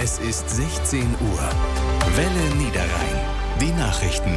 Es ist 16 Uhr. Welle Niederrhein. Die Nachrichten.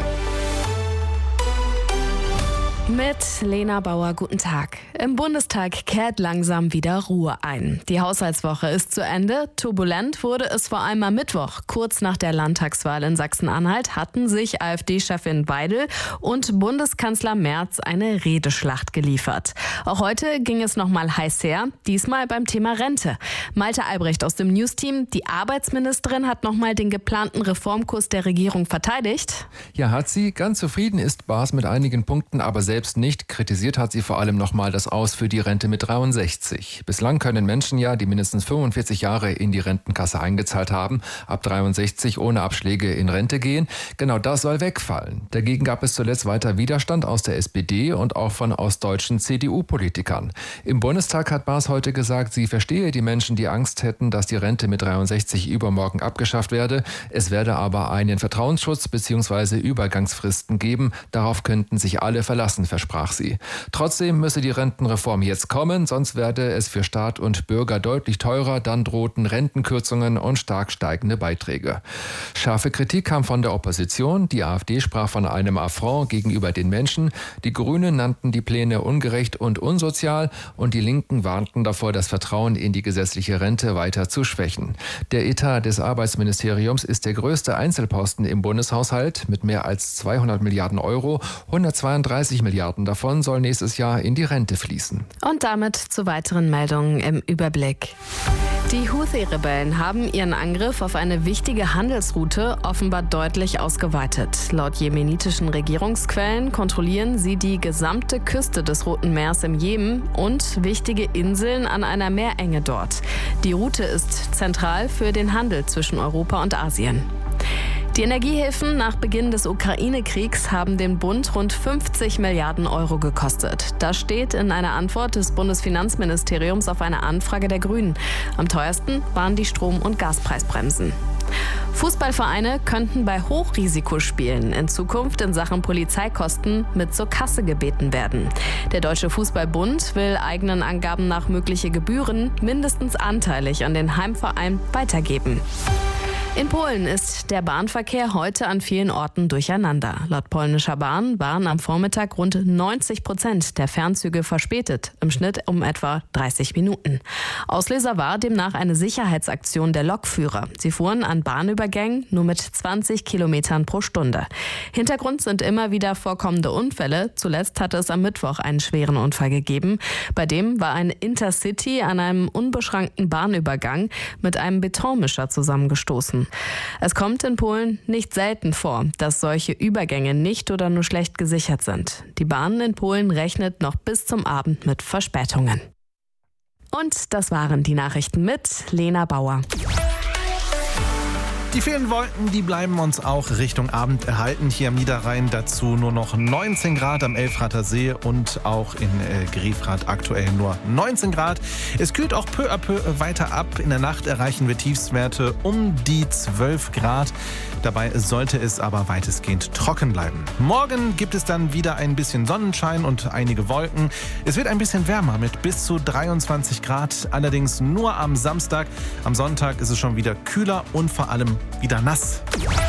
Mit Lena Bauer, guten Tag. Im Bundestag kehrt langsam wieder Ruhe ein. Die Haushaltswoche ist zu Ende. Turbulent wurde es vor allem am Mittwoch. Kurz nach der Landtagswahl in Sachsen-Anhalt hatten sich AfD-Chefin Weidel und Bundeskanzler Merz eine Redeschlacht geliefert. Auch heute ging es nochmal heiß her, diesmal beim Thema Rente. Malte Albrecht aus dem News-Team, die Arbeitsministerin hat nochmal den geplanten Reformkurs der Regierung verteidigt. Ja, hat sie. Ganz zufrieden ist Baas mit einigen Punkten, aber selbst nicht. Kritisiert hat sie vor allem nochmal das Aus für die Rente mit 63. Bislang können Menschen ja, die mindestens 45 Jahre in die Rentenkasse eingezahlt haben, ab 63 ohne Abschläge in Rente gehen. Genau das soll wegfallen. Dagegen gab es zuletzt weiter Widerstand aus der SPD und auch von ostdeutschen CDU-Politikern. Im Bundestag hat Baas heute gesagt, sie verstehe die Menschen, die Angst hätten, dass die Rente mit 63 übermorgen abgeschafft werde. Es werde aber einen Vertrauensschutz bzw. Übergangsfristen geben. Darauf könnten sich alle verlassen, versprach sie. Trotzdem müsse die Rentenreform jetzt kommen, sonst werde es für Staat und Bürger deutlich teurer, dann drohten Rentenkürzungen und stark steigende Beiträge. Scharfe Kritik kam von der Opposition, die AfD sprach von einem Affront gegenüber den Menschen, die Grünen nannten die Pläne ungerecht und unsozial und die Linken warnten davor, das Vertrauen in die gesetzliche Rente weiter zu schwächen. Der Etat des Arbeitsministeriums ist der größte Einzelposten im Bundeshaushalt mit mehr als 200 Milliarden Euro, 132 Milliarden davon soll nächstes Jahr in die Rente fließen. Und damit zu weiteren Meldungen im Überblick. Die Houthi-Rebellen haben ihren Angriff auf eine wichtige Handelsroute offenbar deutlich ausgeweitet. Laut jemenitischen Regierungsquellen kontrollieren sie die gesamte Küste des Roten Meers im Jemen und wichtige Inseln an einer Meerenge dort. Die Route ist zentral für den Handel zwischen Europa und Asien. Die Energiehilfen nach Beginn des Ukraine-Kriegs haben den Bund rund 50 Milliarden Euro gekostet. Das steht in einer Antwort des Bundesfinanzministeriums auf eine Anfrage der Grünen. Am teuersten waren die Strom- und Gaspreisbremsen. Fußballvereine könnten bei Hochrisikospielen in Zukunft in Sachen Polizeikosten mit zur Kasse gebeten werden. Der Deutsche Fußballbund will eigenen Angaben nach mögliche Gebühren mindestens anteilig an den Heimverein weitergeben. In Polen ist der Bahnverkehr heute an vielen Orten durcheinander. Laut polnischer Bahn waren am Vormittag rund 90% der Fernzüge verspätet, im Schnitt um etwa 30 Minuten. Auslöser war demnach eine Sicherheitsaktion der Lokführer. Sie fuhren an Bahnübergängen nur mit 20 Kilometern pro Stunde. Hintergrund sind immer wieder vorkommende Unfälle. Zuletzt hatte es am Mittwoch einen schweren Unfall gegeben. Bei dem war ein Intercity an einem unbeschrankten Bahnübergang mit einem Betonmischer zusammengestoßen. Es kommt in Polen nicht selten vor, dass solche Übergänge nicht oder nur schlecht gesichert sind. Die Bahn in Polen rechnet noch bis zum Abend mit Verspätungen. Und das waren die Nachrichten mit Lena Bauer. Die vielen Wolken, die bleiben uns auch Richtung Abend erhalten. Hier am Niederrhein dazu nur noch 19 Grad am Elfrather See und auch in Grefrath aktuell nur 19 Grad. Es kühlt auch peu à peu weiter ab. In der Nacht erreichen wir Tiefstwerte um die 12 Grad. Dabei sollte es aber weitestgehend trocken bleiben. Morgen gibt es dann wieder ein bisschen Sonnenschein und einige Wolken. Es wird ein bisschen wärmer mit bis zu 23 Grad, allerdings nur am Samstag. Am Sonntag ist es schon wieder kühler und vor allem wieder nass.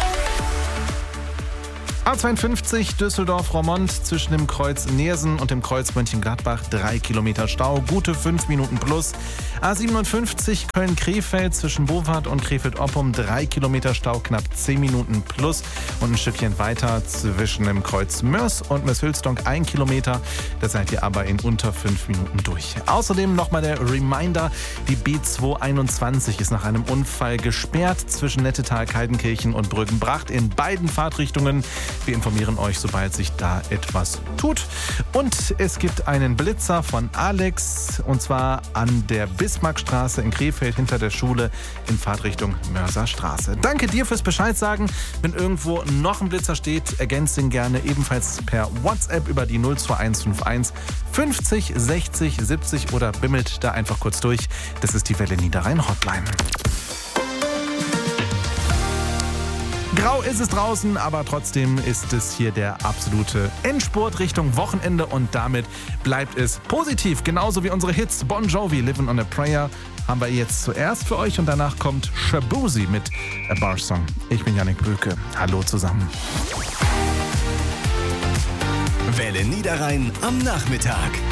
A52 Düsseldorf-Roermond zwischen dem Kreuz Neersen und dem Kreuz Mönchengladbach 3 Kilometer Stau, gute 5 Minuten plus. A57 Köln-Krefeld zwischen Bovard und Krefeld-Oppum 3 Kilometer Stau, knapp 10 Minuten plus. Und ein Stückchen weiter zwischen dem Kreuz Mörs und Mörs-Hülsdonk 1 Kilometer. Da seid ihr aber in unter 5 Minuten durch. Außerdem nochmal der Reminder, die B221 ist nach einem Unfall gesperrt zwischen Nettetal-Kaltenkirchen und Brüggenbracht in beiden Fahrtrichtungen. Wir informieren euch, sobald sich da etwas tut. Und es gibt einen Blitzer von Alex, und zwar an der Bismarckstraße in Krefeld hinter der Schule in Fahrtrichtung Mörserstraße. Danke dir fürs Bescheid sagen. Wenn irgendwo noch ein Blitzer steht, ergänzt ihn gerne ebenfalls per WhatsApp über die 02151 50 60 70 oder bimmelt da einfach kurz durch. Das ist die Welle Niederrhein Hotline. Grau ist es draußen, aber trotzdem ist es hier der absolute Endspurt Richtung Wochenende und damit bleibt es positiv. Genauso wie unsere Hits Bon Jovi, Livin' on a Prayer, haben wir jetzt zuerst für euch und danach kommt Shaboozey mit A Bar Song. Ich bin Yannick Böke. Hallo zusammen. Welle Niederrhein am Nachmittag.